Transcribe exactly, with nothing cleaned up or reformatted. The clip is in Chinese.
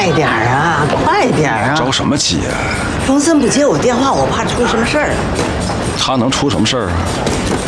快点啊，快点啊！ 着什么急啊？ 荣森不接我电话，我怕出什么事儿。 他能出什么事儿啊？